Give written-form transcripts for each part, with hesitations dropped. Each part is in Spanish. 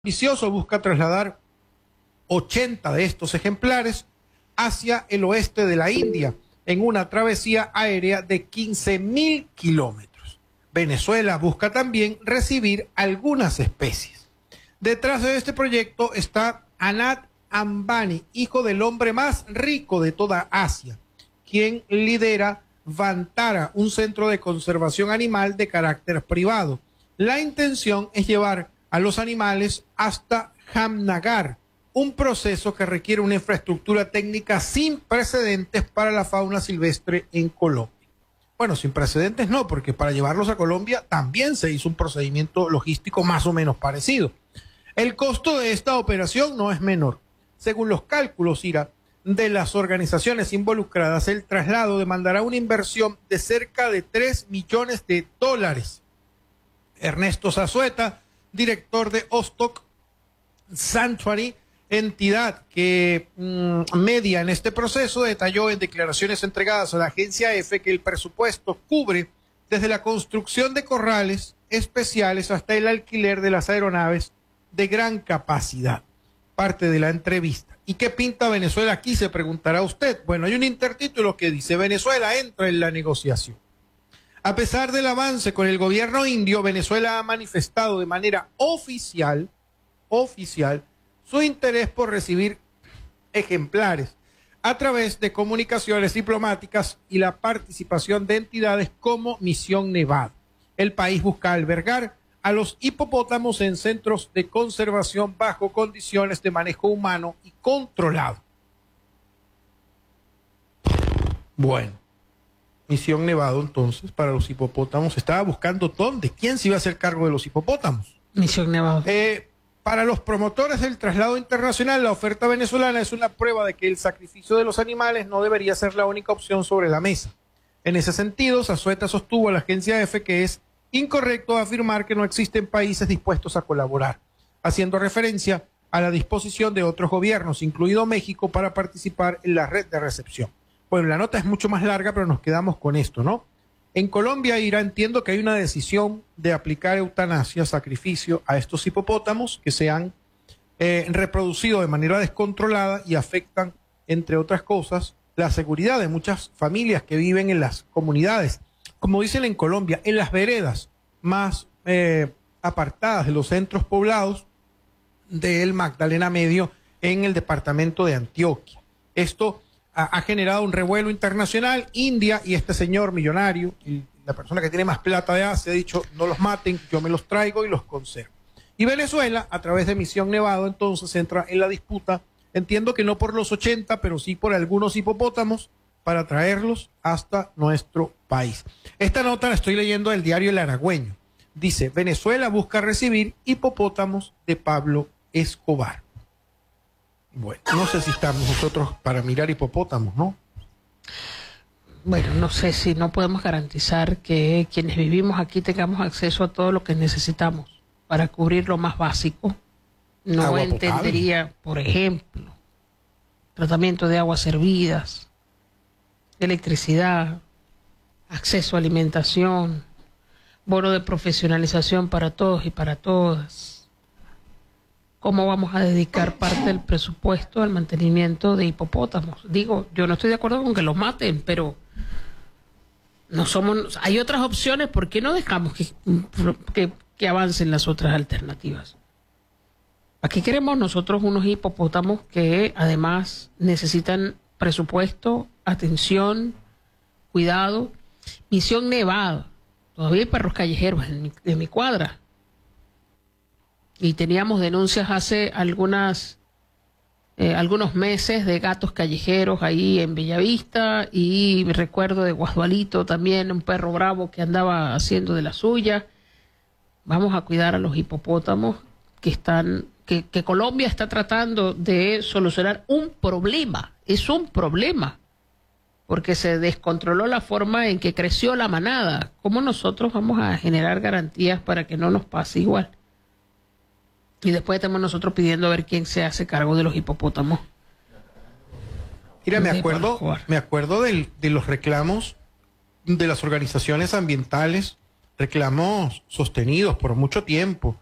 ambicioso busca trasladar 80 de estos ejemplares hacia el oeste de la India en una travesía aérea de 15.000 kilómetros. Venezuela busca también recibir algunas especies. Detrás de este proyecto está Anand Ambani, hijo del hombre más rico de toda Asia, quien lidera Vantara, un centro de conservación animal de carácter privado. La intención es llevar a los animales hasta Jamnagar, un proceso que requiere una infraestructura técnica sin precedentes para la fauna silvestre en Colombia. Bueno, sin precedentes no, porque para llevarlos a Colombia también se hizo un procedimiento logístico más o menos parecido. El costo de esta operación no es menor. Según los cálculos, Ira, de las organizaciones involucradas, el traslado demandará una inversión de cerca de $3 millones. Ernesto Zazueta, director de Ostok Sanctuary, entidad que media en este proceso, detalló en declaraciones entregadas a la agencia EFE que el presupuesto cubre desde la construcción de corrales especiales hasta el alquiler de las aeronaves de gran capacidad. Parte de la entrevista. ¿Y qué pinta Venezuela aquí? Se preguntará usted. Bueno, hay un intertítulo que dice: Venezuela entra en la negociación. A pesar del avance con el gobierno indio, Venezuela ha manifestado de manera oficial su interés por recibir ejemplares a través de comunicaciones diplomáticas y la participación de entidades como Misión Nevado. El país busca albergar a los hipopótamos en centros de conservación bajo condiciones de manejo humano y controlado. Bueno, Misión Nevado entonces para los hipopótamos. Estaba buscando dónde, quién se iba a hacer cargo de los hipopótamos. Misión Nevado. Para los promotores del traslado internacional, la oferta venezolana es una prueba de que el sacrificio de los animales no debería ser la única opción sobre la mesa. En ese sentido, Zazueta sostuvo a la agencia EFE que es incorrecto afirmar que no existen países dispuestos a colaborar, haciendo referencia a la disposición de otros gobiernos, incluido México, para participar en la red de recepción. Bueno, la nota es mucho más larga, pero nos quedamos con esto, ¿no? En Colombia, Ira, entiendo que hay una decisión de aplicar eutanasia, sacrificio a estos hipopótamos que se han reproducido de manera descontrolada y afectan, entre otras cosas, la seguridad de muchas familias que viven en las comunidades. Como dicen en Colombia, en las veredas más apartadas de los centros poblados del Magdalena Medio en el departamento de Antioquia. Esto ha generado un revuelo internacional. India y este señor millonario, y la persona que tiene más plata de Asia, ha dicho: no los maten, yo me los traigo y los conservo. Y Venezuela, a través de Misión Nevado, entonces entra en la disputa, entiendo que no por los 80, pero sí por algunos hipopótamos, para traerlos hasta nuestro país. Esta nota la estoy leyendo del diario El Aragüeño. Dice: Venezuela busca recibir hipopótamos de Pablo Escobar. Bueno, no sé si estamos nosotros para mirar hipopótamos, ¿no? Bueno, no sé si no podemos garantizar que quienes vivimos aquí tengamos acceso a todo lo que necesitamos para cubrir lo más básico. No Agua entendería, potable, por ejemplo, tratamiento de aguas servidas, electricidad, acceso a alimentación, bono de profesionalización para todos y para todas. ¿Cómo vamos a dedicar parte del presupuesto al mantenimiento de hipopótamos? Digo, yo no estoy de acuerdo con que los maten, pero no somos, hay otras opciones. ¿Por qué no dejamos que avancen las otras alternativas? Aquí queremos nosotros unos hipopótamos que además necesitan presupuesto, atención, cuidado. Misión Nevado, todavía hay perros callejeros en mi cuadra. Y teníamos denuncias hace algunos meses de gatos callejeros ahí en Bellavista, y recuerdo de Guasdualito también, un perro bravo que andaba haciendo de la suya. Vamos a cuidar a los hipopótamos que Colombia está tratando de solucionar un problema. Es un problema, porque se descontroló la forma en que creció la manada. ¿Cómo nosotros vamos a generar garantías para que no nos pase igual? Y después estamos nosotros pidiendo a ver quién se hace cargo de los hipopótamos. Mira, me acuerdo de los reclamos de las organizaciones ambientales, reclamos sostenidos por mucho tiempo,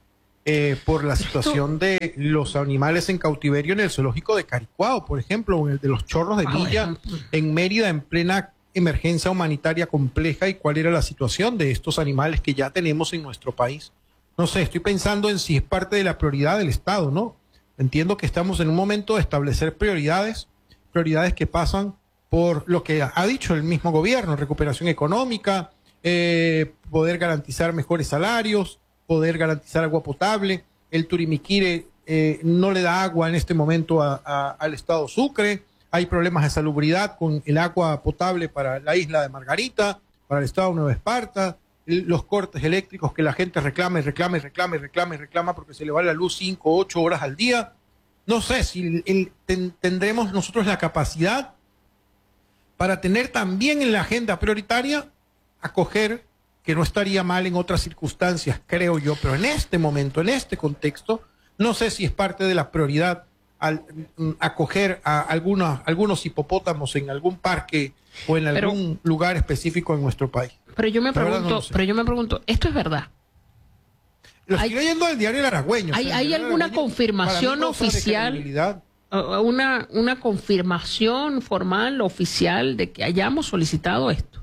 por la situación de los animales en cautiverio en el zoológico de Caricuao, por ejemplo, o en el de los Chorros de Milla, en Mérida, en plena emergencia humanitaria compleja, y cuál era la situación de estos animales que ya tenemos en nuestro país. No sé, estoy pensando en si es parte de la prioridad del Estado, ¿no? Entiendo que estamos en un momento de establecer prioridades que pasan por lo que ha dicho el mismo gobierno: recuperación económica, poder garantizar mejores salarios, poder garantizar agua potable. El Turimiquire no le da agua en este momento al estado Sucre. Hay problemas de salubridad con el agua potable para la isla de Margarita, para el estado de Nueva Esparta, los cortes eléctricos que la gente reclama porque se le va la luz 5 o 8 horas al día. No sé si tendremos nosotros la capacidad para tener también en la agenda prioritaria acoger, que no estaría mal en otras circunstancias, creo yo, pero en este momento, en este contexto, no sé si es parte de la prioridad acoger a algunos hipopótamos en algún parque o en algún lugar específico en nuestro país. Pero yo me pregunto, ¿esto es verdad? Lo estoy leyendo del diario El Aragüeño. ¿Hay alguna confirmación oficial? Una confirmación formal, oficial, de que hayamos solicitado esto.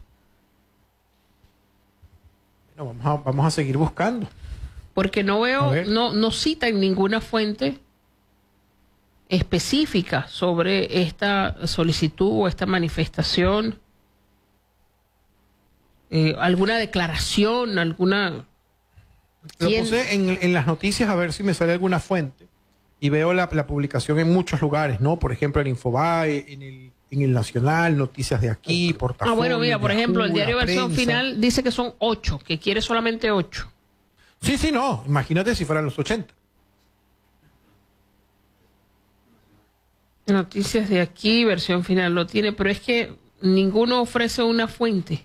No, vamos a seguir buscando. Porque no veo, no cita en ninguna fuente específica sobre esta solicitud o esta manifestación. ¿Alguna declaración, alguna...? Lo puse en las noticias a ver si me sale alguna fuente, y veo la publicación en muchos lugares, ¿no? Por ejemplo, en Infobae, en el Nacional, Noticias de Aquí, Portafolio. Bueno, mira, por ejemplo, el diario La Versión Prensa. Final dice que son 8, que quiere solamente 8. Sí, no, imagínate si fueran los 80. Noticias de Aquí, Versión Final lo tiene, pero es que ninguno ofrece una fuente.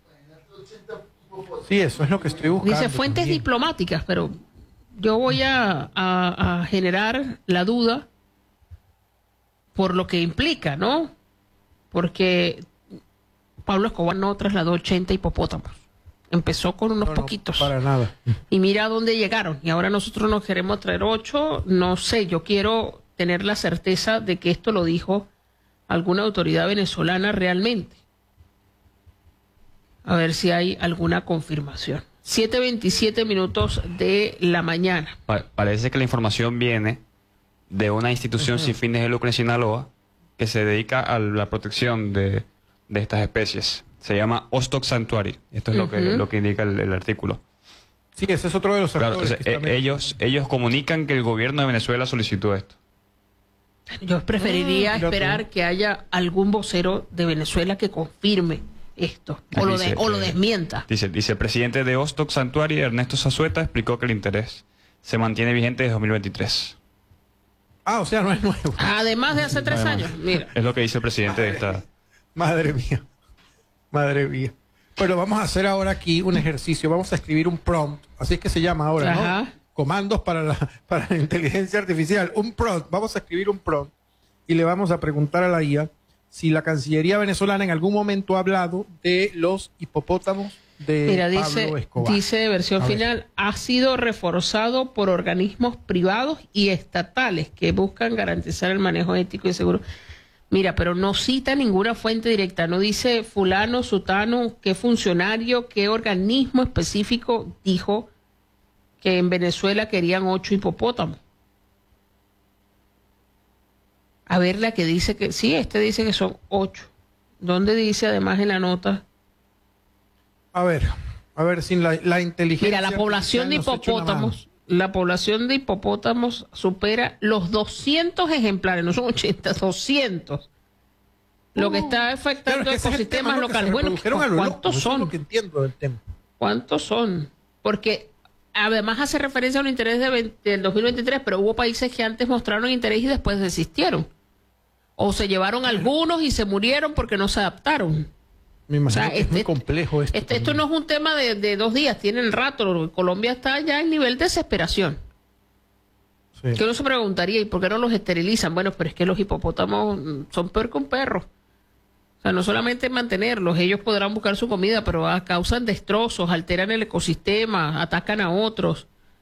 Sí, eso es lo que estoy buscando. Dice fuentes también. diplomáticas, pero yo voy a generar la duda por lo que implica, ¿no? Porque Pablo Escobar no trasladó 80 hipopótamos. Empezó con unos poquitos. Para nada. Y mira a dónde llegaron. Y ahora nosotros nos queremos traer 8. No sé, yo quiero tener la certeza de que esto lo dijo alguna autoridad venezolana realmente. A ver si hay alguna confirmación. 7:27 minutos de la mañana. Parece que la información viene de una institución sin fines de lucro en Sinaloa que se dedica a la protección de estas especies. Se llama Ostok Sanctuary. Esto es lo que indica el artículo. Sí, ese es otro de los actores. Claro, ellos comunican que el gobierno de Venezuela solicitó esto. Yo preferiría esperar que haya algún vocero de Venezuela que confirme esto o lo desmienta. Dice el presidente de Ostok Sanctuary, Ernesto Zazueta, explicó que el interés se mantiene vigente desde 2023. O sea, no es nuevo. Además de hace 3 años. Mira. Es lo que dice el presidente de esta... Madre mía. Pero vamos a hacer ahora aquí un ejercicio. Vamos a escribir un prompt. Así es que se llama ahora, ¿no? Comandos para la inteligencia artificial. Un prompt. Vamos a escribir un prompt y le vamos a preguntar a la IA si la Cancillería venezolana en algún momento ha hablado de los hipopótamos de Pablo Escobar. Dice Versión Final, ha sido reforzado por organismos privados y estatales que buscan garantizar el manejo ético y seguro. Mira, pero no cita ninguna fuente directa, no dice fulano, sutano, qué funcionario, qué organismo específico dijo que en Venezuela querían 8 hipopótamos. A ver la que dice que, sí, dice que son 8. ¿Dónde dice además en la nota? A ver, sin la inteligencia. Mira, la población de hipopótamos supera los 200 ejemplares, no son 80, 200. Lo que está afectando ecosistemas locales. Bueno, ¿cuántos son? Es lo que entiendo del tema. ¿Cuántos son? Porque además hace referencia a un interés del 2023, pero hubo países que antes mostraron interés y después desistieron. O se llevaron algunos y se murieron porque no se adaptaron. Me imagino que es muy complejo esto. Esto no es un tema de 2 días, tienen rato. Colombia está ya en nivel de desesperación. Sí. Que uno se preguntaría, ¿y por qué no los esterilizan? Bueno, pero es que los hipopótamos son peor que un perro. O sea, no solamente mantenerlos, ellos podrán buscar su comida, pero causan destrozos, alteran el ecosistema, atacan a otros. O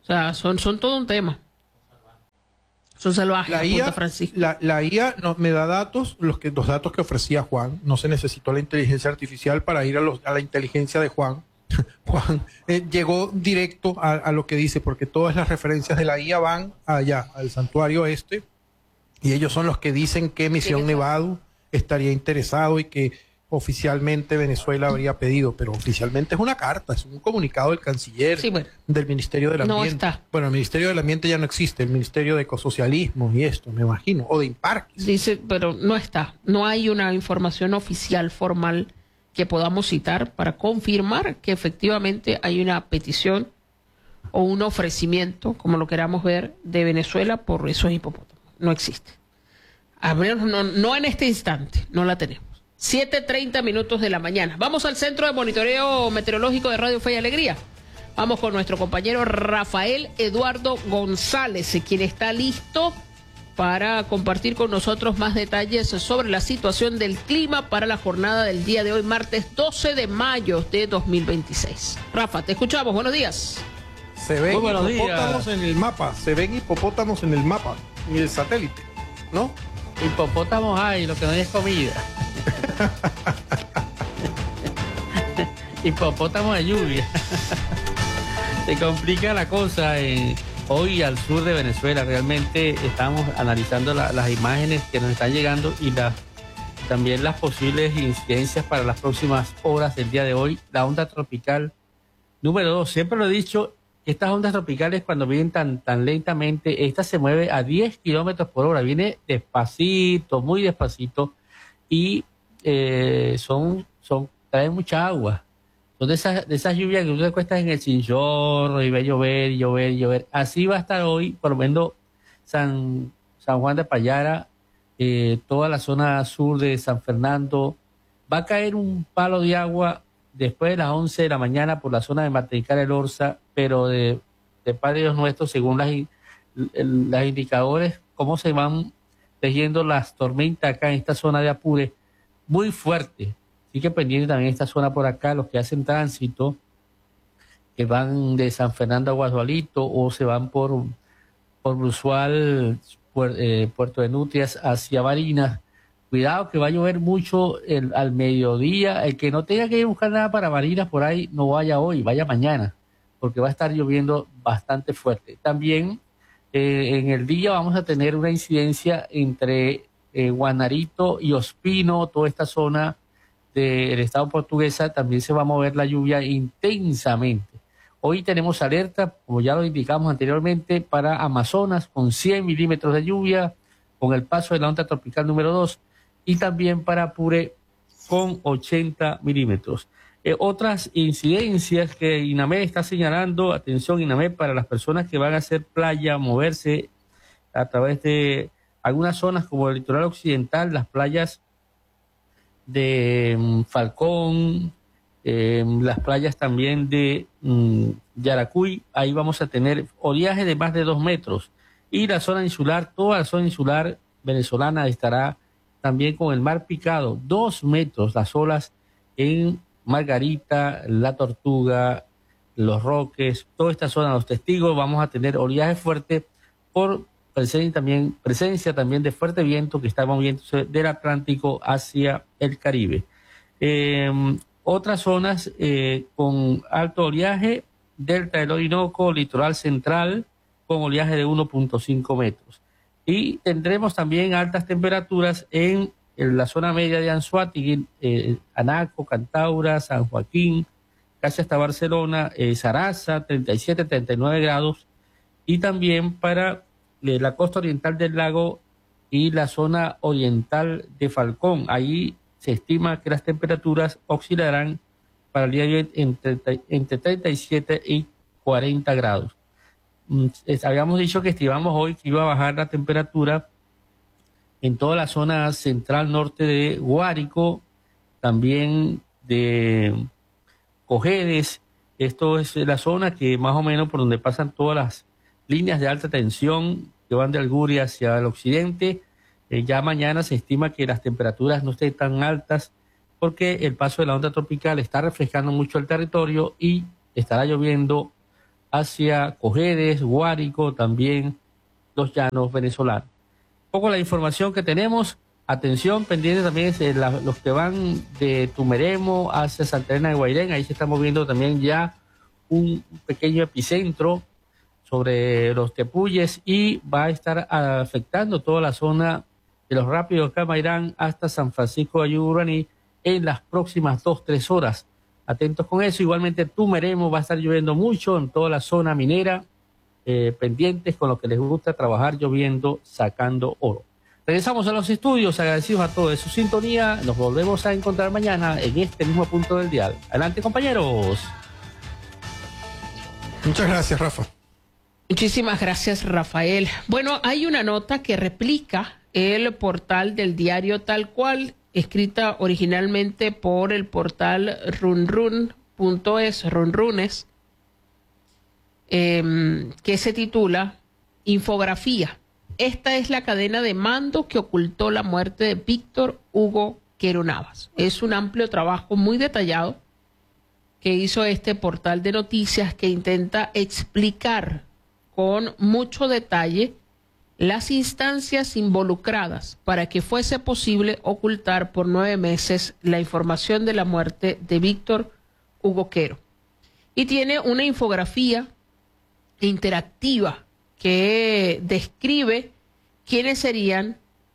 sea, son todo un tema. Son salvajes. La IA, la IA me da datos, los datos que ofrecía Juan. No se necesitó la inteligencia artificial para ir a la inteligencia de Juan. Juan llegó directo a lo que dice, porque todas las referencias de la IA van allá, al santuario este, y ellos son los que dicen que Misión Nevado estaría interesado y que oficialmente Venezuela habría pedido, pero oficialmente es una carta, es un comunicado del canciller, del Ministerio del Ambiente. No está. Bueno, el Ministerio del Ambiente ya no existe, el Ministerio de Ecosocialismo y esto, me imagino, o de Imparques. Dice, pero no está. No hay una información oficial formal que podamos citar para confirmar que efectivamente hay una petición o un ofrecimiento, como lo queramos ver, de Venezuela por esos hipopótamos. No existe. A menos no en este instante, no la tenemos. 7:30 minutos de la mañana. Vamos al Centro de Monitoreo Meteorológico de Radio Fe y Alegría. Vamos con nuestro compañero Rafael Eduardo González, quien está listo para compartir con nosotros más detalles sobre la situación del clima para la jornada del día de hoy, martes 12 de mayo de 2026. Rafa, te escuchamos. Buenos días. Se ven hipopótamos en el mapa, en el satélite, ¿no? Hipopótamos hay, lo que no hay es comida. Hipopótamos de lluvia. Se complica la cosa hoy al sur de Venezuela. Realmente estamos analizando las imágenes que nos están llegando y también las posibles incidencias para las próximas horas del día de hoy. La onda tropical número 2, siempre lo he dicho, estas ondas tropicales cuando vienen tan lentamente, esta se mueve a 10 kilómetros por hora, viene despacito, muy despacito, y traen mucha agua. Son de esas lluvias que tú te acuestas en el chinchorro y ve llover, llover, llover. Así va a estar hoy, por lo menos San Juan de Payara, toda la zona sur de San Fernando. Va a caer un palo de agua después de las 11 de la mañana por la zona de Martinicar el Orza, pero de Padre Dios Nuestro, según las indicadores, cómo se van tejiendo las tormentas acá en esta zona de Apure, muy fuerte. Así que pendiente también esta zona por acá, los que hacen tránsito, que van de San Fernando a Guadualito o se van por Brusual, Puerto de Nutrias hacia Barinas. Cuidado que va a llover mucho al mediodía. El que no tenga que ir a buscar nada para Barinas por ahí, no vaya hoy, vaya mañana, porque va a estar lloviendo bastante fuerte. También en el día vamos a tener una incidencia entre Guanarito y Ospino, toda esta zona del estado portuguesa, también se va a mover la lluvia intensamente. Hoy tenemos alerta, como ya lo indicamos anteriormente, para Amazonas con 100 milímetros de lluvia, con el paso de la onda tropical número 2, y también para Apure con 80 milímetros. Otras incidencias que INAMED está señalando, atención INAMED, para las personas que van a hacer playa, moverse a través de algunas zonas como el litoral occidental, las playas de Falcón, las playas también de Yaracuy, ahí vamos a tener oleaje de más de 2 metros. Y la zona insular, toda la zona insular venezolana estará también con el mar picado, 2 metros las olas en Margarita, La Tortuga, Los Roques, toda esta zona, Los Testigos, vamos a tener oleaje fuerte por presencia también de fuerte viento que está moviéndose del Atlántico hacia el Caribe. Otras zonas con alto oleaje, delta del Orinoco, litoral central, con oleaje de 1.5 metros. Y tendremos también altas temperaturas en la zona media de Anzoátegui, Anaco, Cantaura, San Joaquín, casi hasta Barcelona, Zaraza, 37, 39 grados, y también para la costa oriental del lago y la zona oriental de Falcón. Ahí se estima que las temperaturas oscilarán para el día de hoy entre 37 y 40 grados. Habíamos dicho que estimamos hoy que iba a bajar la temperatura en toda la zona central norte de Guárico, también de Cojedes. Esto es la zona que más o menos por donde pasan todas las líneas de alta tensión que van de Alguria hacia el occidente. Ya mañana se estima que las temperaturas no estén tan altas porque el paso de la onda tropical está refrescando mucho el territorio y estará lloviendo hacia Cojedes, Guárico, también los llanos venezolanos. Un poco la información que tenemos. Atención, pendiente también los que van de Tumeremo hacia Santa Elena de Guairén. Ahí se está moviendo también ya un pequeño epicentro sobre los Tepuyes y va a estar afectando toda la zona de los Rápidos Camairán hasta San Francisco de Ayubraní en las próximas 2-3 horas. Atentos con eso. Igualmente Tumeremo va a estar lloviendo mucho en toda la zona minera, pendientes con lo que les gusta trabajar lloviendo, sacando oro. Regresamos a los estudios, agradecidos a todos de su sintonía. Nos volvemos a encontrar mañana en este mismo punto del dial. Adelante, compañeros. Muchas gracias, Rafa. Muchísimas gracias, Rafael. Bueno, hay una nota que replica el portal del diario Tal Cual, escrita originalmente por el portal runrun.es, runrunes, que se titula Infografía. Esta es la cadena de mando que ocultó la muerte de Víctor Hugo Quero Navas. Es un amplio trabajo muy detallado que hizo este portal de noticias que intenta explicar con mucho detalle las instancias involucradas para que fuese posible ocultar por 9 meses la información de la muerte de Víctor Hugo Quero. Y tiene una infografía interactiva que describe quiénes serían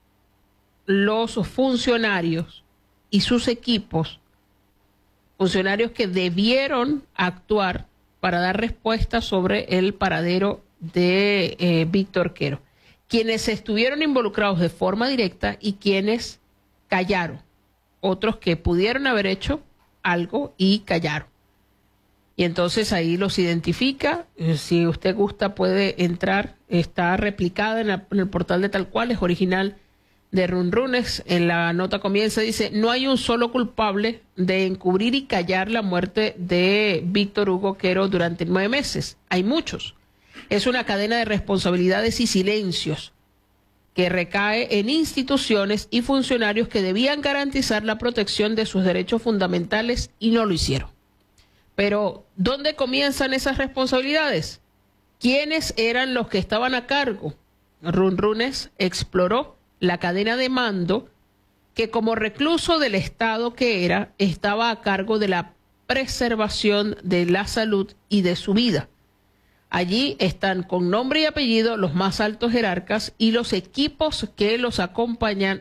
los funcionarios y sus equipos, funcionarios que debieron actuar para dar respuesta sobre el paradero de Víctor Quero, quienes estuvieron involucrados de forma directa y quienes callaron, otros que pudieron haber hecho algo y callaron. Y entonces ahí los identifica. Si usted gusta puede entrar, está replicada en el portal de Tal Cual, es original de Runrunes. En la nota comienza, dice: no hay un solo culpable de encubrir y callar la muerte de Víctor Hugo Quero durante 9 meses. Hay muchos. Es una cadena de responsabilidades y silencios que recae en instituciones y funcionarios que debían garantizar la protección de sus derechos fundamentales y no lo hicieron. Pero, ¿dónde comienzan esas responsabilidades? ¿Quiénes eran los que estaban a cargo? Runrunes exploró la cadena de mando que, como recluso del Estado que era, estaba a cargo de la preservación de la salud y de su vida. Allí están con nombre y apellido los más altos jerarcas y los equipos que los acompañan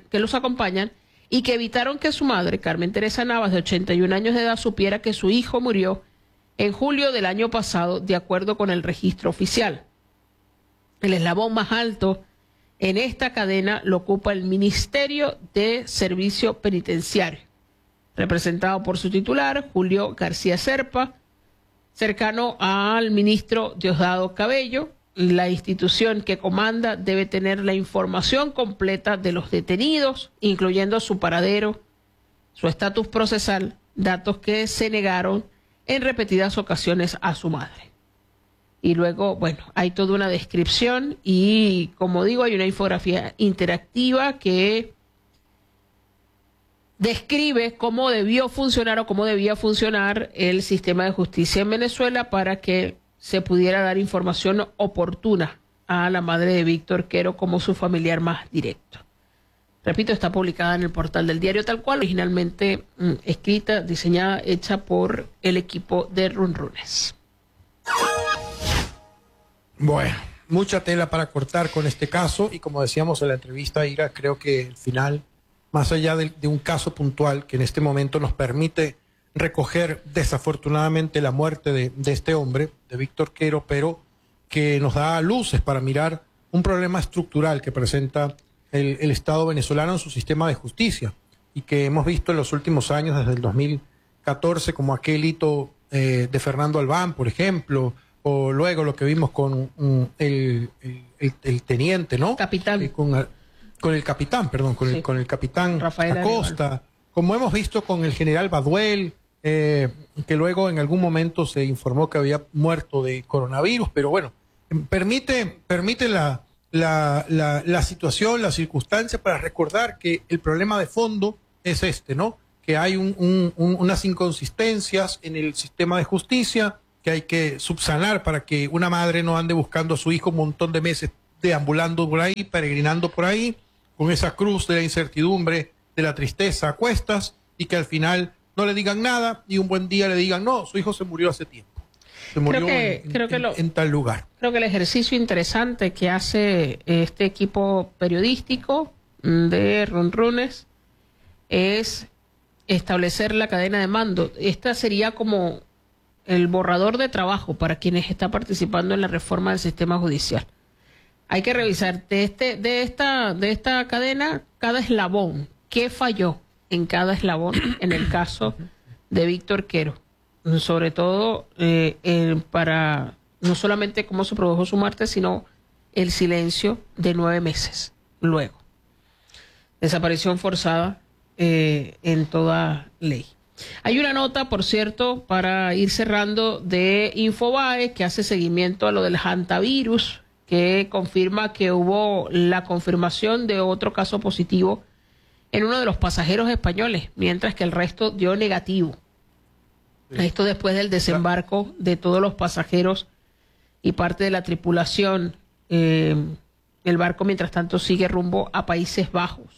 y que evitaron que su madre, Carmen Teresa Navas, de 81 años de edad, supiera que su hijo murió en julio del año pasado, de acuerdo con el registro oficial. El eslabón más alto en esta cadena lo ocupa el Ministerio de Servicio Penitenciario, representado por su titular, Julio García Serpa, cercano al ministro Diosdado Cabello. La institución que comanda debe tener la información completa de los detenidos, incluyendo su paradero, su estatus procesal, datos que se negaron en repetidas ocasiones a su madre. Y luego, bueno, hay toda una descripción y, como digo, hay una infografía interactiva que describe cómo debió funcionar o cómo debía funcionar el sistema de justicia en Venezuela para que se pudiera dar información oportuna a la madre de Víctor Quero como su familiar más directo. Repito, está publicada en el portal del diario Tal Cual, originalmente escrita, diseñada, hecha por el equipo de Runrunes. Bueno, mucha tela para cortar con este caso y, como decíamos en la entrevista, Ira, creo que el final, más allá de un caso puntual que en este momento nos permite recoger desafortunadamente la muerte de este hombre, de Víctor Quero, pero que nos da luces para mirar un problema estructural que presenta el Estado venezolano en su sistema de justicia y que hemos visto en los últimos años, desde el 2014, como aquel hito de Fernando Albán, por ejemplo, o luego lo que vimos con el teniente, ¿no? Capitán. Con el capitán, perdón, con el capitán Rafael Acosta, Aníbal. Como hemos visto con el general Baduel, que luego en algún momento se informó que había muerto de coronavirus, pero bueno, permite la situación, la circunstancia para recordar que el problema de fondo es este, ¿no? Que hay unas inconsistencias en el sistema de justicia, que hay que subsanar para que una madre no ande buscando a su hijo un montón de meses, deambulando por ahí, peregrinando por ahí, con esa cruz de la incertidumbre, de la tristeza a cuestas, y que al final no le digan nada y un buen día le digan, no, su hijo se murió hace tiempo. Se murió en tal lugar. Creo que el ejercicio interesante que hace este equipo periodístico de Runrunes es establecer la cadena de mando. Esta sería como el borrador de trabajo para quienes están participando en la reforma del sistema judicial. Hay que revisar de esta cadena cada eslabón. ¿Qué falló en cada eslabón en el caso de Víctor Quero? Sobre todo para no solamente cómo se produjo su muerte, sino el silencio de 9 meses luego. Desaparición forzada en toda ley. Hay una nota, por cierto, para ir cerrando, de Infobae, que hace seguimiento a lo del hantavirus, que confirma que hubo la confirmación de otro caso positivo en uno de los pasajeros españoles, mientras que el resto dio negativo. Esto después del desembarco de todos los pasajeros y parte de la tripulación. El barco, mientras tanto, sigue rumbo a Países Bajos.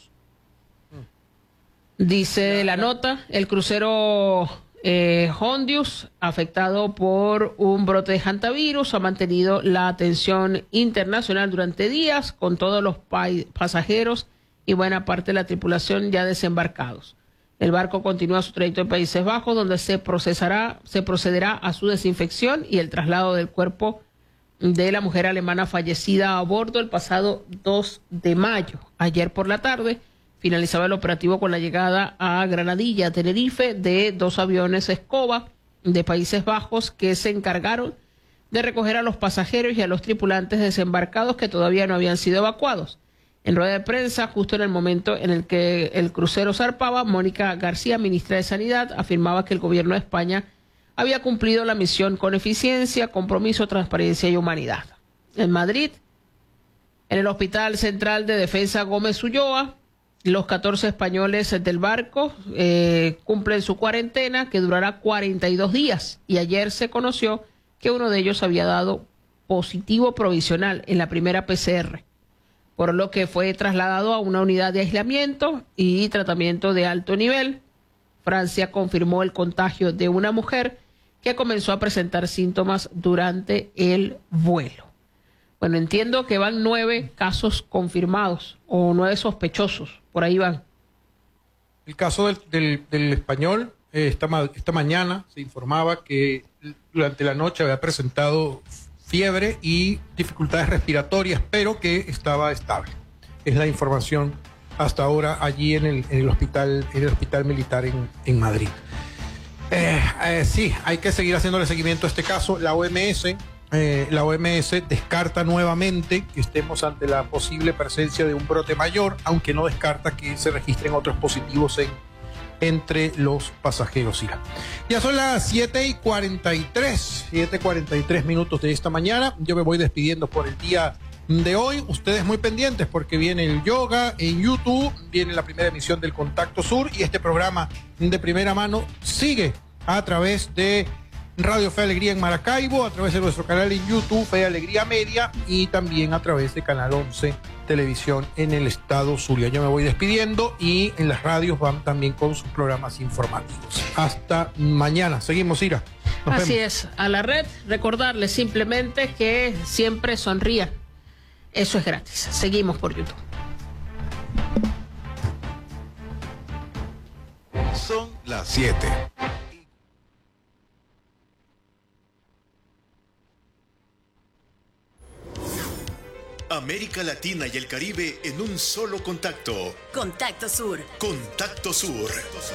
Dice la nota, el crucero Hondius, afectado por un brote de hantavirus, ha mantenido la atención internacional durante días, con todos los pasajeros y buena parte de la tripulación ya desembarcados. El barco continúa su trayecto en Países Bajos, donde se procederá a su desinfección y el traslado del cuerpo de la mujer alemana fallecida a bordo el pasado 2 de mayo. Ayer por la tarde finalizaba el operativo con la llegada a Granadilla, Tenerife, de 2 aviones Escoba de Países Bajos que se encargaron de recoger a los pasajeros y a los tripulantes desembarcados que todavía no habían sido evacuados. En rueda de prensa, justo en el momento en el que el crucero zarpaba, Mónica García, ministra de Sanidad, afirmaba que el gobierno de España había cumplido la misión con eficiencia, compromiso, transparencia y humanidad. En Madrid, en el Hospital Central de Defensa Gómez Ulloa, los 14 españoles del barco cumplen su cuarentena, que durará 42 días, y ayer se conoció que uno de ellos había dado positivo provisional en la primera PCR, por lo que fue trasladado a una unidad de aislamiento y tratamiento de alto nivel. Francia confirmó el contagio de una mujer que comenzó a presentar síntomas durante el vuelo. Bueno, entiendo que van 9 casos confirmados o 9 sospechosos, por ahí van. El caso del español, esta mañana se informaba que durante la noche había presentado fiebre y dificultades respiratorias, pero que estaba estable. Es la información hasta ahora allí en el hospital militar en Madrid. Sí, hay que seguir haciéndole seguimiento a este caso. La OMS descarta nuevamente que estemos ante la posible presencia de un brote mayor, aunque no descarta que se registren otros positivos entre los pasajeros. Ya son las 7:43 minutos de esta mañana. Yo me voy despidiendo por el día de hoy. Ustedes muy pendientes porque viene el yoga en YouTube, viene la primera emisión del Contacto Sur y este programa de primera mano sigue a través de Radio Fe Alegría en Maracaibo, a través de nuestro canal en YouTube, Fe Alegría Media, y también a través de Canal 11 Televisión en el estado Zulia. Yo me voy despidiendo y en las radios van también con sus programas informativos. Hasta mañana. Seguimos, Ira. Así es. A la red, recordarles simplemente que siempre sonrían. Eso es gratis. Seguimos por YouTube. Son las 7. América Latina y el Caribe en un solo contacto. Contacto Sur. Contacto Sur.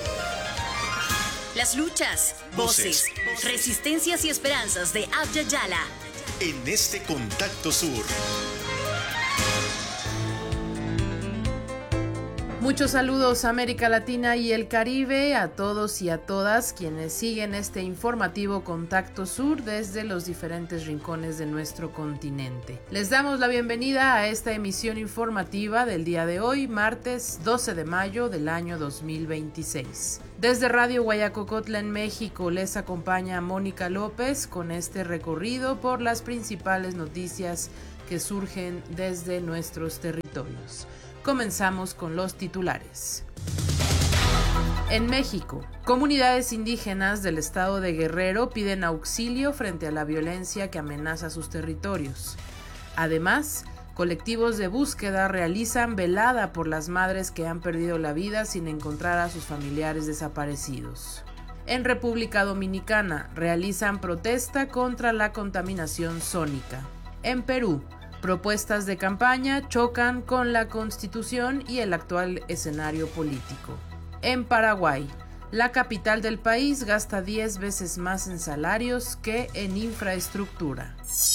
Las luchas, voces, resistencias y esperanzas de Abya Yala. En este Contacto Sur. Muchos saludos a América Latina y el Caribe, a todos y a todas quienes siguen este informativo Contacto Sur desde los diferentes rincones de nuestro continente. Les damos la bienvenida a esta emisión informativa del día de hoy, martes 12 de mayo del año 2026. Desde Radio Guayacocotla en México les acompaña Mónica López con este recorrido por las principales noticias que surgen desde nuestros territorios. Comenzamos con los titulares. En México, comunidades indígenas del estado de Guerrero piden auxilio frente a la violencia que amenaza sus territorios. Además, colectivos de búsqueda realizan velada por las madres que han perdido la vida sin encontrar a sus familiares desaparecidos. En República Dominicana, realizan protesta contra la contaminación sónica. En Perú, propuestas de campaña chocan con la Constitución y el actual escenario político. En Paraguay, la capital del país gasta 10 veces más en salarios que en infraestructura.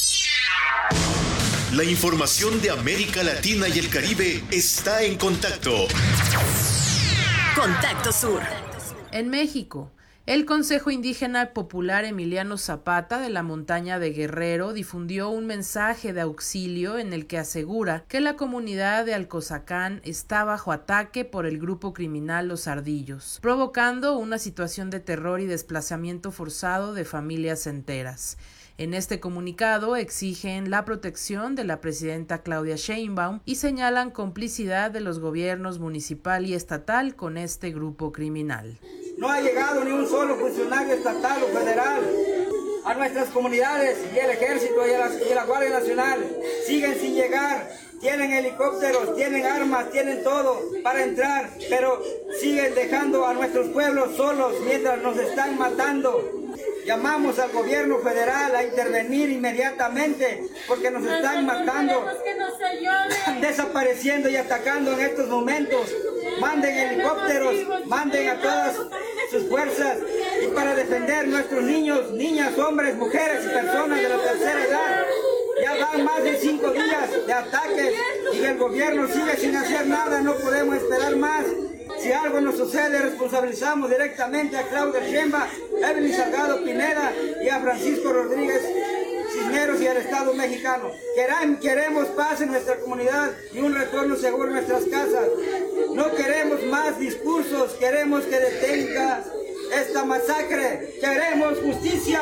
La información de América Latina y el Caribe está en contacto. Contacto Sur. En México, el Consejo Indígena Popular Emiliano Zapata de la Montaña de Guerrero difundió un mensaje de auxilio en el que asegura que la comunidad de Alcozacán está bajo ataque por el grupo criminal Los Ardillos, provocando una situación de terror y desplazamiento forzado de familias enteras. En este comunicado exigen la protección de la presidenta Claudia Sheinbaum y señalan complicidad de los gobiernos municipal y estatal con este grupo criminal. No ha llegado ni un solo funcionario estatal o federal a nuestras comunidades, y el ejército y la Guardia Nacional siguen sin llegar. Tienen helicópteros, tienen armas, tienen todo para entrar, pero siguen dejando a nuestros pueblos solos mientras nos están matando. Llamamos al gobierno federal a intervenir inmediatamente porque nos están matando, desapareciendo y atacando en estos momentos. Manden helicópteros, manden a todas sus fuerzas y para defender nuestros niños, niñas, hombres, mujeres y personas de la tercera edad. Ya van más de 5 días de ataques y el gobierno sigue sin hacer nada, no podemos esperar más. Si algo nos sucede, responsabilizamos directamente a Claudia Sheinbaum, Evelyn Salgado Pineda y a Francisco Rodríguez Cisneros y al Estado mexicano. Queremos paz en nuestra comunidad y un retorno seguro en nuestras casas. No queremos más discursos, queremos que detenga esta masacre. Queremos justicia.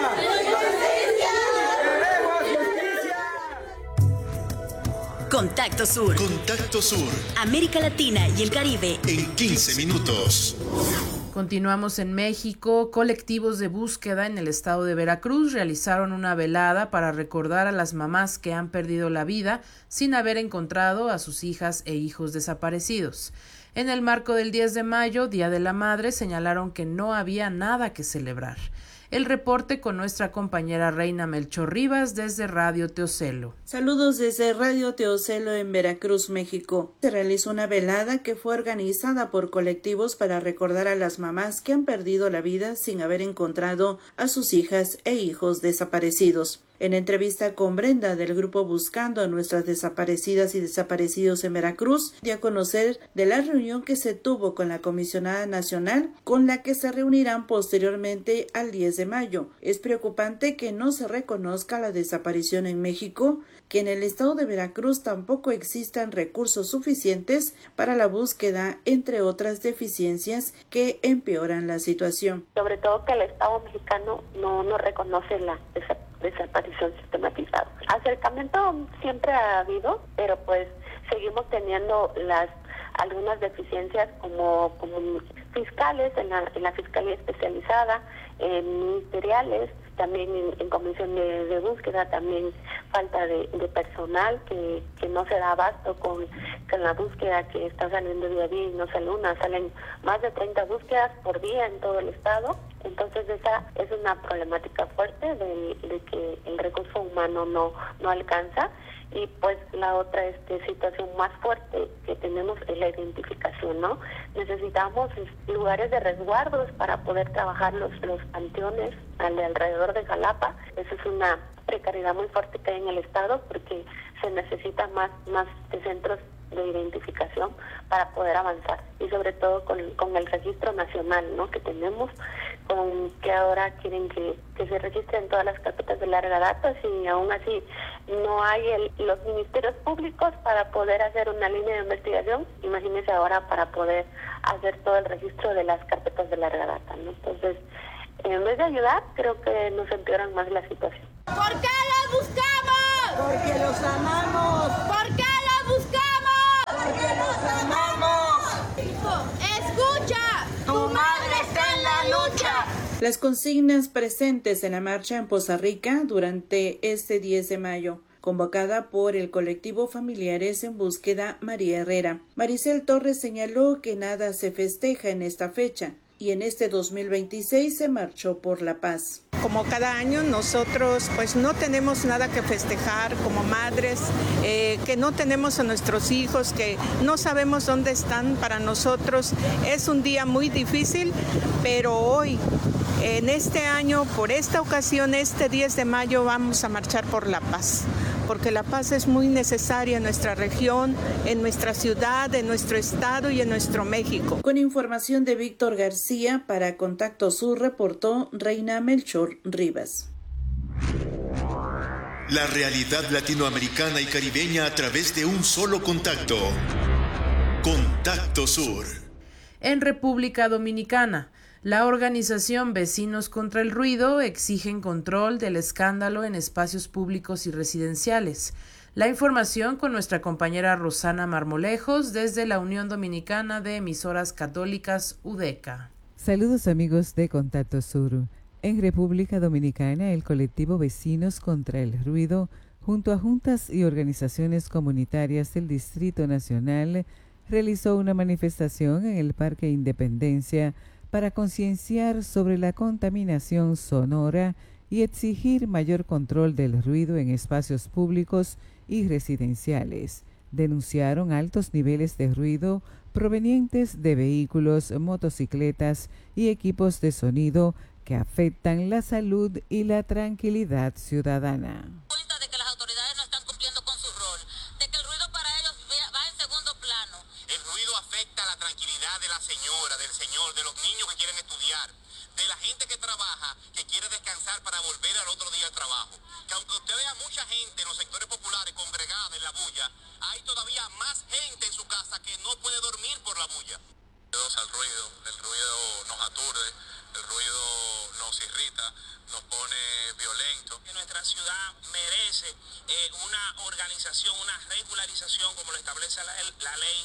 Contacto Sur. Contacto Sur. América Latina y el Caribe. En 15 minutos. Continuamos en México. Colectivos de búsqueda en el estado de Veracruz realizaron una velada para recordar a las mamás que han perdido la vida sin haber encontrado a sus hijas e hijos desaparecidos. En el marco del 10 de mayo, Día de la Madre, señalaron que no había nada que celebrar. El reporte con nuestra compañera Reina Melchor Rivas desde Radio Teocelo. Saludos desde Radio Teocelo en Veracruz, México. Se realizó una velada que fue organizada por colectivos para recordar a las mamás que han perdido la vida sin haber encontrado a sus hijas e hijos desaparecidos. En entrevista con Brenda del grupo Buscando a Nuestras Desaparecidas y Desaparecidos en Veracruz, dio a conocer de la reunión que se tuvo con la comisionada nacional, con la que se reunirán posteriormente al 10 de mayo. Es preocupante que no se reconozca la desaparición en México, que en el estado de Veracruz tampoco existan recursos suficientes para la búsqueda, entre otras deficiencias que empeoran la situación. Sobre todo que el Estado mexicano no reconoce la desaparición sistematizada. Acercamiento siempre ha habido, pero pues seguimos teniendo algunas deficiencias como fiscales en la fiscalía especializada, en ministeriales, también en comisión de búsqueda, también falta de personal que no se da abasto con la búsqueda que está saliendo día a día, y no sale una, salen más de 30 búsquedas por día en todo el estado. Entonces esa es una problemática fuerte de que el recurso humano no alcanza. Y pues la otra situación más fuerte que tenemos es la identificación, ¿no? Necesitamos lugares de resguardos para poder trabajar los panteones alrededor de Jalapa. Esa es una precariedad muy fuerte que hay en el estado porque se necesita más centros de identificación para poder avanzar, y sobre todo con el registro nacional, ¿no?, que tenemos, con que ahora quieren que se registren todas las carpetas de larga data, y aún así no hay los ministerios públicos para poder hacer una línea de investigación. Imagínense ahora para poder hacer todo el registro de las carpetas de larga data, ¿no? Entonces, en vez de ayudar, creo que nos empeoran más la situación. ¿Por qué los buscamos? Porque los amamos. ¿Por qué los buscamos? Porque los amamos. Escucha, tu madre está en la lucha. Las consignas presentes en la marcha en Poza Rica durante este 10 de mayo, convocada por el colectivo Familiares en Búsqueda María Herrera. Maricel Torres señaló que nada se festeja en esta fecha y en este 2026 se marchó por la paz. Como cada año nosotros pues no tenemos nada que festejar como madres, que no tenemos a nuestros hijos, que no sabemos dónde están. Para nosotros es un día muy difícil, pero hoy, en este año, por esta ocasión, este 10 de mayo vamos a marchar por la paz, porque la paz es muy necesaria en nuestra región, en nuestra ciudad, en nuestro estado y en nuestro México. Con información de Víctor García, para Contacto Sur reportó Reina Melchor Rivas. La realidad latinoamericana y caribeña a través de un solo contacto. Contacto Sur. En República Dominicana, la organización Vecinos contra el Ruido exigen control del escándalo en espacios públicos y residenciales. La información con nuestra compañera Rosana Marmolejos desde la Unión Dominicana de Emisoras Católicas UDECA. Saludos amigos de Contacto Sur. En República Dominicana, el colectivo Vecinos contra el Ruido, junto a juntas y organizaciones comunitarias del Distrito Nacional, realizó una manifestación en el Parque Independencia para concienciar sobre la contaminación sonora y exigir mayor control del ruido en espacios públicos y residenciales. Denunciaron altos niveles de ruido provenientes de vehículos, motocicletas y equipos de sonido que afectan la salud y la tranquilidad ciudadana. Cuenta de que las autoridades no están cumpliendo con su rol, de que el ruido para ellos va en segundo plano. El ruido afecta la tranquilidad de la señora, del señor, de los niños que quieren estudiar, de la gente que trabaja, que quiere descansar para volver al otro día al trabajo. Que aunque usted vea mucha gente en los sectores populares congregada en la bulla, hay todavía más gente en su casa que no puede dormir por la bulla. Al ruido, el ruido nos aturde, el ruido nos irrita, nos pone violento. Que nuestra ciudad merece una organización, una regularización como lo establece la ley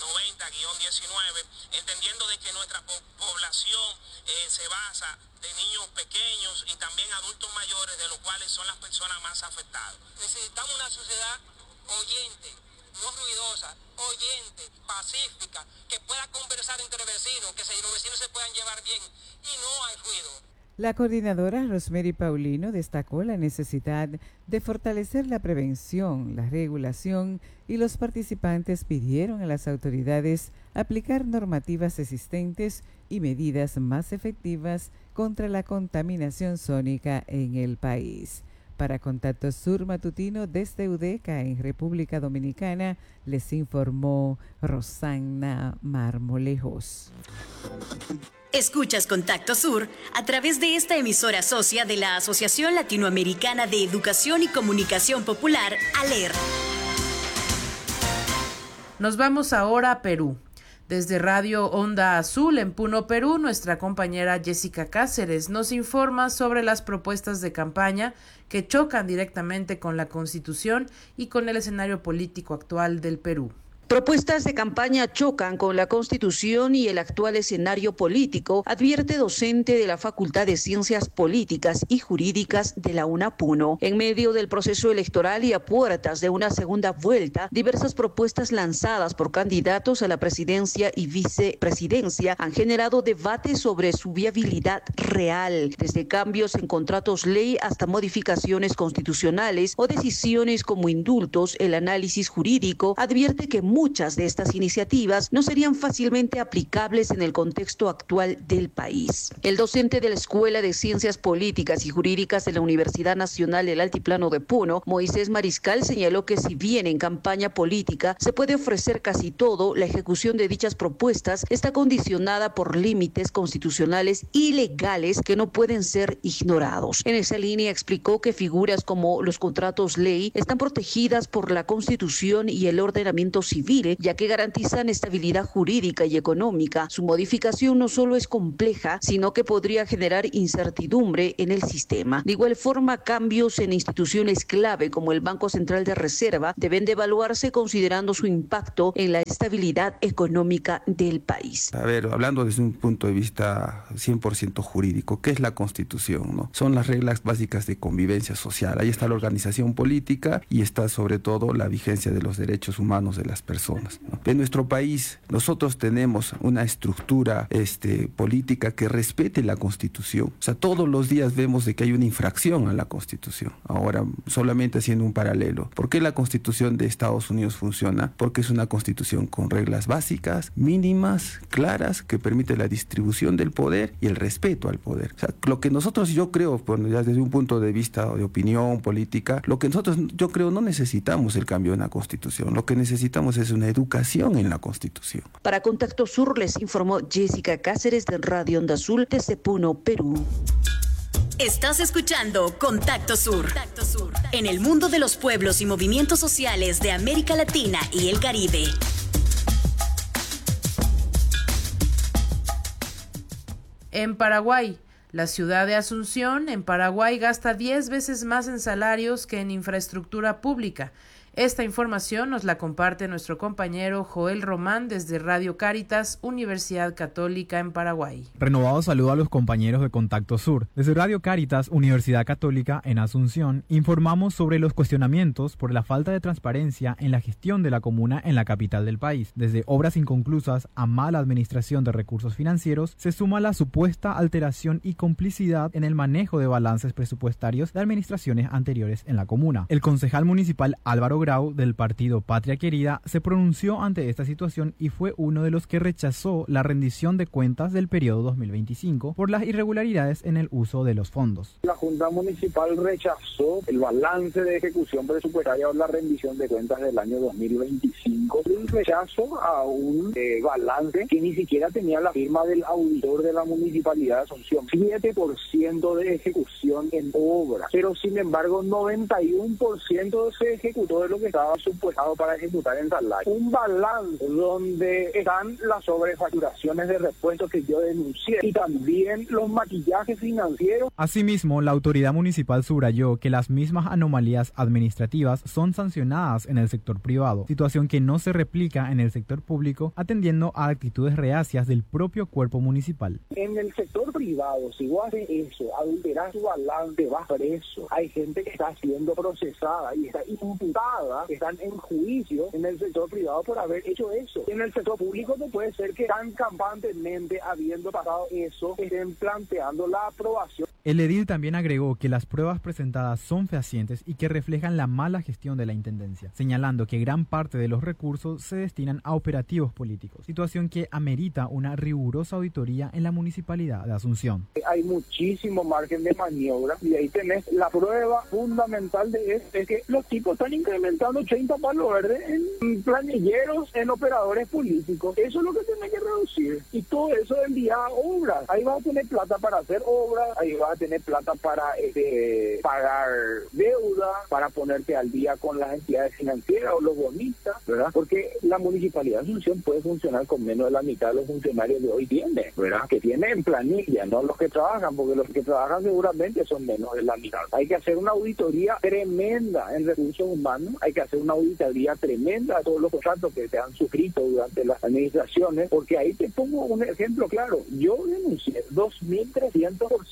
90-19, entendiendo de que nuestra población se basa de niños pequeños y también adultos mayores, de los cuales son las personas más afectadas. Necesitamos una sociedad oyente, no ruidosa, oyente, pacífica, que pueda conversar entre vecinos, que los vecinos se puedan llevar bien y no hay ruido. La coordinadora Rosemary Paulino destacó la necesidad de fortalecer la prevención, la regulación y los participantes pidieron a las autoridades aplicar normativas existentes y medidas más efectivas contra la contaminación sónica en el país. Para Contacto Sur Matutino desde UDECA en República Dominicana, les informó Rosana Marmolejos. Escuchas Contacto Sur a través de esta emisora socia de la Asociación Latinoamericana de Educación y Comunicación Popular, ALER. Nos vamos ahora a Perú. Desde Radio Onda Azul en Puno, Perú, nuestra compañera Jessica Cáceres nos informa sobre las propuestas de campaña que chocan directamente con la Constitución y con el escenario político actual del Perú. Propuestas de campaña chocan con la Constitución y el actual escenario político, advierte docente de la Facultad de Ciencias Políticas y Jurídicas de la UNAPUNO. En medio del proceso electoral y a puertas de una segunda vuelta, diversas propuestas lanzadas por candidatos a la presidencia y vicepresidencia han generado debate sobre su viabilidad real, desde cambios en contratos ley hasta modificaciones constitucionales o decisiones como indultos. El análisis jurídico advierte que muchas de estas iniciativas no serían fácilmente aplicables en el contexto actual del país. El docente de la Escuela de Ciencias Políticas y Jurídicas de la Universidad Nacional del Altiplano de Puno, Moisés Mariscal, señaló que si bien en campaña política se puede ofrecer casi todo, la ejecución de dichas propuestas está condicionada por límites constitucionales y legales que no pueden ser ignorados. En esa línea explicó que figuras como los contratos ley están protegidas por la Constitución y el ordenamiento civil, ya que garantizan estabilidad jurídica y económica. Su modificación no solo es compleja, sino que podría generar incertidumbre en el sistema. De igual forma, cambios en instituciones clave como el Banco Central de Reserva deben de evaluarse considerando su impacto en la estabilidad económica del país. A ver, hablando desde un punto de vista 100% jurídico, ¿qué es la Constitución, no? Son las reglas básicas de convivencia social. Ahí está la organización política y está sobre todo la vigencia de los derechos humanos de las personas, ¿no? En nuestro país nosotros tenemos una estructura política que respete la Constitución. O sea, todos los días vemos de que hay una infracción a la Constitución. Ahora, solamente haciendo un paralelo. ¿Por qué la Constitución de Estados Unidos funciona? Porque es una Constitución con reglas básicas, mínimas, claras, que permite la distribución del poder y el respeto al poder. O sea, lo que nosotros, yo creo, bueno, ya desde un punto de vista de opinión política, lo que nosotros, yo creo, no necesitamos el cambio en la Constitución. Lo que necesitamos es una educación en la Constitución. Para Contacto Sur les informó Jessica Cáceres de Radio Onda Azul desde Puno, Perú. Estás escuchando Contacto Sur. En el mundo de los pueblos y movimientos sociales de América Latina y el Caribe. En Paraguay, la ciudad de Asunción, en Paraguay, gasta 10 veces más en salarios que en infraestructura pública. Esta información nos la comparte nuestro compañero Joel Román desde Radio Cáritas, Universidad Católica en Paraguay. Renovado saludo a los compañeros de Contacto Sur. Desde Radio Cáritas, Universidad Católica en Asunción, informamos sobre los cuestionamientos por la falta de transparencia en la gestión de la comuna en la capital del país. Desde obras inconclusas a mala administración de recursos financieros, se suma la supuesta alteración y complicidad en el manejo de balances presupuestarios de administraciones anteriores en la comuna. El concejal municipal Álvaro Grau del partido Patria Querida se pronunció ante esta situación y fue uno de los que rechazó la rendición de cuentas del periodo 2025 por las irregularidades en el uso de los fondos. La Junta Municipal rechazó el balance de ejecución presupuestaria o la rendición de cuentas del año 2025. Un rechazo a un balance que ni siquiera tenía la firma del auditor de la Municipalidad de Asunción. 7% de ejecución en obra, pero sin embargo 91% se ejecutó de lo que estaba supuestado para ejecutar en salario. Un balance donde están las sobrefacturaciones de repuestos que yo denuncié y también los maquillajes financieros. Asimismo, la autoridad municipal subrayó que las mismas anomalías administrativas son sancionadas en el sector privado, situación que no se replica en el sector público, atendiendo a actitudes reacias del propio cuerpo municipal. En el sector privado, si vos haces eso, adulterás tu balance, vas preso. Hay gente que está siendo procesada y está imputada, están en juicio en el sector privado por haber hecho eso. En el sector público no puede ser que tan campantemente, habiendo pasado eso, estén planteando la aprobación. El edil también agregó que las pruebas presentadas son fehacientes y que reflejan la mala gestión de la intendencia, señalando que gran parte de los recursos se destinan a operativos políticos, situación que amerita una rigurosa auditoría en la municipalidad de Asunción. Hay muchísimo margen de maniobra y ahí tenés la prueba fundamental de esto, es que los tipos están incrementando 80 palos verdes en planilleros, en operadores políticos. Eso es lo que tenés que reducir y todo eso enviar a obras. Ahí vas a tener plata para hacer obras, ahí vas a tener plata para pagar deuda, para ponerte al día con las entidades financieras o los bonistas, ¿verdad? Porque la Municipalidad de Asunción puede funcionar con menos de la mitad de los funcionarios de hoy tiene, ¿verdad? Que tiene en planilla, no los que trabajan, porque los que trabajan seguramente son menos de la mitad. Hay que hacer una auditoría tremenda en recursos humanos, hay que hacer una auditoría tremenda de todos los contratos que te han suscrito durante las administraciones, porque ahí te pongo un ejemplo claro. Yo denuncié 2.300% de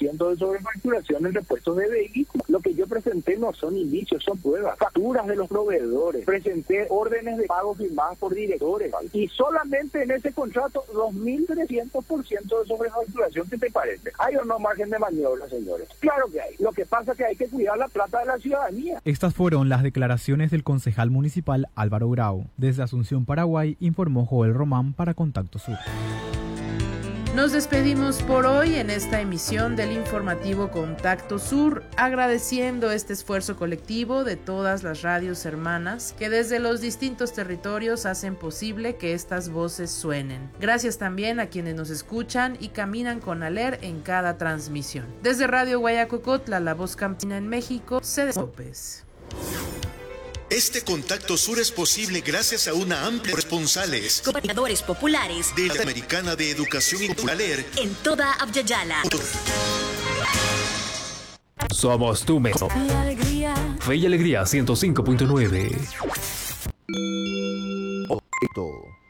sobrefacturación en repuestos de vehículos. Lo que yo presenté no son indicios, son pruebas. Facturas de los proveedores. Presenté órdenes de pago firmadas por directores. Y solamente en ese contrato, 2.300% de sobrefacturación. ¿Qué te parece? ¿Hay o no margen de maniobra, señores? Claro que hay. Lo que pasa es que hay que cuidar la plata de la ciudadanía. Estas fueron las declaraciones del concejal municipal Álvaro Grau. Desde Asunción, Paraguay, informó Joel Román para Contacto Sur. Nos despedimos por hoy en esta emisión del informativo Contacto Sur, agradeciendo este esfuerzo colectivo de todas las radios hermanas que desde los distintos territorios hacen posible que estas voces suenen. Gracias también a quienes nos escuchan y caminan con Aler en cada transmisión. Desde Radio Guayacocotla, la voz campesina en México, Cedes López. Este Contacto Sur es posible gracias a una amplia responsales, comunicadores populares de la Americana de Educación y Aler en toda Abya-Yala. Somos tu mejor. Fe y Alegría 105.9.